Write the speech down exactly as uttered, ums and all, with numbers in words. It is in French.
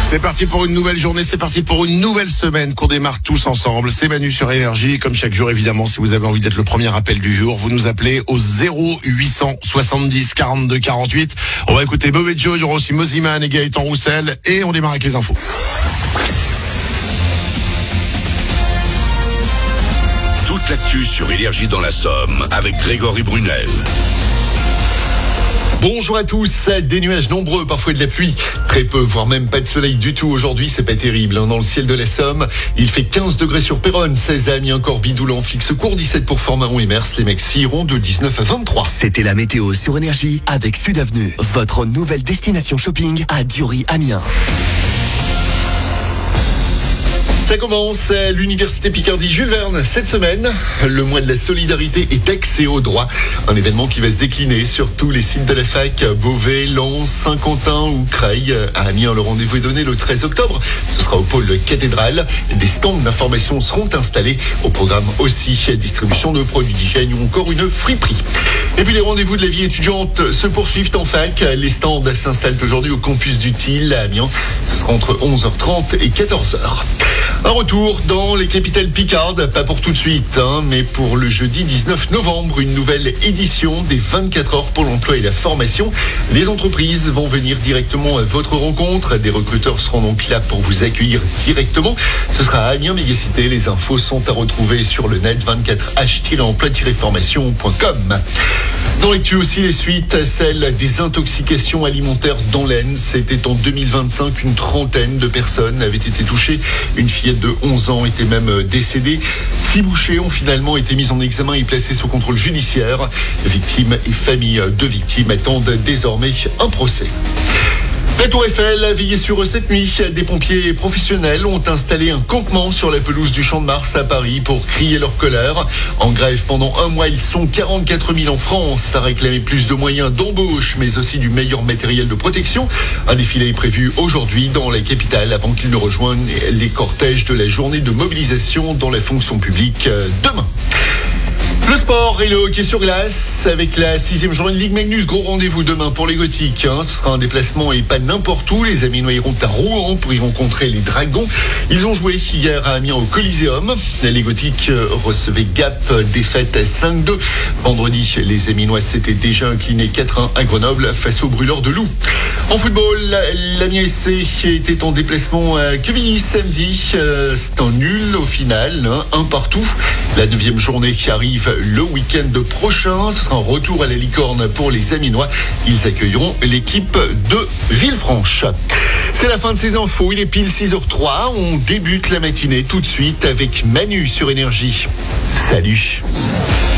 C'est parti pour une nouvelle journée, c'est parti pour une nouvelle semaine qu'on démarre tous ensemble. C'est Manu sur Énergie. Comme chaque jour, évidemment, si vous avez envie d'être le premier appel du jour, vous nous appelez au zéro huit cent soixante-dix quarante-deux quarante-huit. On va écouter Bob et Joe, il y aura aussi Moziman et Gaëtan Roussel et on démarre avec les infos. Toute l'actu sur Énergie dans la Somme avec Grégory Brunel. Bonjour à tous, des nuages nombreux, parfois de la pluie, très peu, voire même pas de soleil du tout aujourd'hui, c'est pas terrible. Dans le ciel de la Somme, il fait quinze degrés sur Péronne, seize à Amiens, Corbie-Doulan, Flixecourt, dix-sept pour Formaron et Mers, les maxi iront de dix-neuf à vingt-trois. C'était la météo sur Énergie avec Sud Avenue, votre nouvelle destination shopping à Dury-Amiens. Ça commence à l'Université Picardie Jules Verne cette semaine. Le mois de la solidarité est accès au droit. Un événement qui va se décliner sur tous les sites de la fac, Beauvais, Lens, Saint-Quentin ou Creil. À Amiens, le rendez-vous est donné le treize octobre. Ce sera au pôle cathédrale. Des stands d'information seront installés. Au programme aussi, distribution de produits d'hygiène ou encore une friperie. Et puis les rendez-vous de la vie étudiante se poursuivent en fac. Les stands s'installent aujourd'hui au campus du Tille à Amiens. Ce sera entre onze heures trente et quatorze heures. Un retour dans les capitales picardes, pas pour tout de suite, hein, mais pour le jeudi dix-neuf novembre, une nouvelle édition des vingt-quatre heures pour l'emploi et la formation. Les entreprises vont venir directement à votre rencontre. Des recruteurs seront donc là pour vous accueillir directement. Ce sera à Amiens Mégacité. Les infos sont à retrouver sur le net vingt-quatre h tiret emploi tiret formation point com. Dans l'actu aussi, les suites, celle des intoxications alimentaires dans l'Aisne. C'était en deux mille vingt-cinq, une trentaine de personnes avaient été touchées. Une fillette de onze ans était même décédée. Six bouchers ont finalement été mis en examen et placés sous contrôle judiciaire. Victimes et familles de victimes attendent désormais un procès. La Tour Eiffel a veillé sur eux cette nuit. Des pompiers professionnels ont installé un campement sur la pelouse du Champ de Mars à Paris pour crier leur colère. En grève pendant un mois, ils sont quarante-quatre mille en France à réclamer plus de moyens d'embauche, mais aussi du meilleur matériel de protection. Un défilé est prévu aujourd'hui dans la capitale avant qu'ils ne rejoignent les cortèges de la journée de mobilisation dans la fonction publique demain. Le sport et le hockey sur glace avec la sixième journée de Ligue Magnus. Gros rendez-vous demain pour les Gothiques. Hein. Ce sera un déplacement et pas n'importe où. Les Amiénois iront à Rouen pour y rencontrer les Dragons. Ils ont joué hier à Amiens au Coliseum. Les Gothiques recevaient Gap, défaite à cinq deux. Vendredi, les Amiénois s'étaient déjà inclinés quatre un à Grenoble face aux Brûleurs de Loup. En football, l'Amiens S C était en déplacement à Quevilly samedi. C'est un nul au final, hein, un partout. La neuvième journée qui arrive le week-end prochain. Ce sera un retour à la licorne pour les Amiénois. Ils accueilleront l'équipe de Villefranche. C'est la fin de ces infos. Il est pile six heures trois. On débute la matinée tout de suite avec Manu sur Énergie. Salut.